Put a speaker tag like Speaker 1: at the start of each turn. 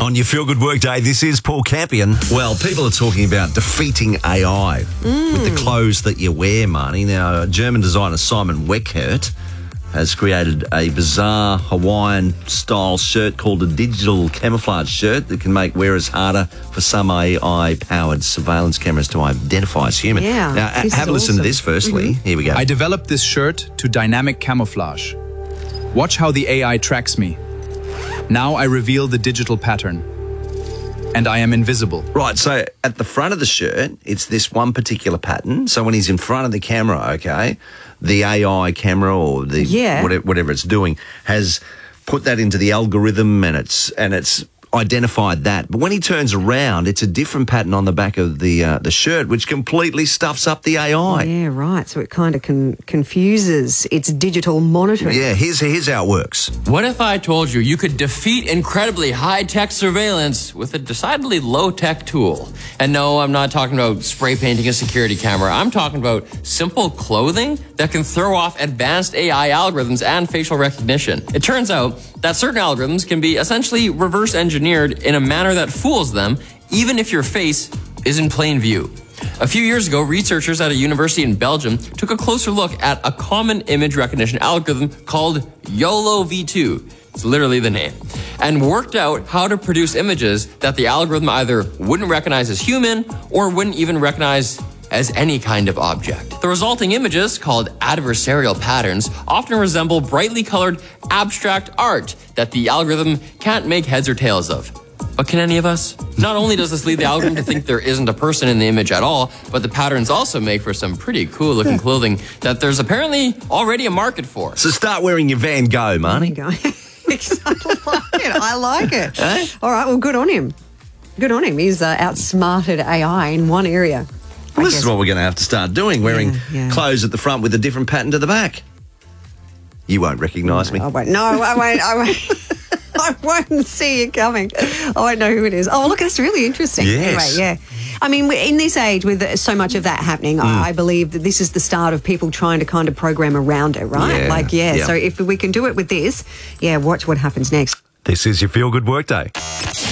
Speaker 1: On your Feel Good Workday, this is Paul Campion. Well, people are talking about defeating AI with the clothes that you wear, Marnie. Now, German designer Simon Weckert has created a bizarre Hawaiian-style shirt called a digital camouflage shirt that can make wearers harder for some AI-powered surveillance cameras to identify as human.
Speaker 2: Yeah,
Speaker 1: now, have a listen to this firstly. Here we go.
Speaker 3: I developed this shirt to dynamic camouflage. Watch how the AI tracks me. Now I reveal the digital pattern. And I am invisible.
Speaker 1: Right, so at the front of the shirt, it's this one particular pattern. So when he's in front of the camera, okay, the AI camera or the whatever it's doing has put that into the algorithm and it's identified that. But when he turns around, it's a different pattern on the back of the shirt, which completely stuffs up the AI.
Speaker 2: Yeah, right. So it kind of confuses its digital monitoring.
Speaker 1: Yeah, here's how it works.
Speaker 4: What if I told you you could defeat incredibly high-tech surveillance with a decidedly low-tech tool? And no, I'm not talking about spray painting a security camera. I'm talking about simple clothing that can throw off advanced AI algorithms and facial recognition. It turns out that certain algorithms can be essentially reverse engineered in a manner that fools them, even if your face is in plain view. A few years ago, researchers at a university in Belgium took a closer look at a common image recognition algorithm called YOLO V2. It's literally the name. And worked out how to produce images that the algorithm either wouldn't recognize as human or wouldn't even recognize as any kind of object. The resulting images, called adversarial patterns, often resemble brightly colored abstract art that the algorithm can't make heads or tails of. But can any of us? Not only does this lead the algorithm to think there isn't a person in the image at all, but the patterns also make for some pretty cool looking clothing that there's apparently already a market for.
Speaker 1: So start wearing your Van Gogh, Marnie.
Speaker 2: There you go. I like it. Eh? All right, well, good on him. Good on him. He's outsmarted AI in one area.
Speaker 1: Well, this is what we're going to have to start doing, wearing clothes at the front with a different pattern to the back. You won't recognise me.
Speaker 2: I won't. No, I won't. I won't see you coming. I won't know who it is. Oh, look, that's really interesting.
Speaker 1: Yes.
Speaker 2: Anyway, yeah. I mean, in this age with so much of that happening, I believe that this is the start of people trying to kind of program around it, right?
Speaker 1: Yeah.
Speaker 2: So if we can do it with this, watch what happens next.
Speaker 1: This is your Feel Good Workday.